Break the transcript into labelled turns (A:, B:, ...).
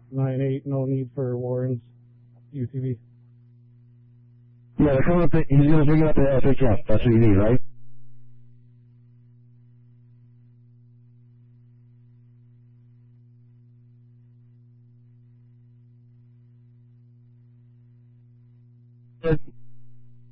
A: 9-8, no need for Warren's UTV.
B: Yeah, he's going to bring up the SHF. That's what you need, right?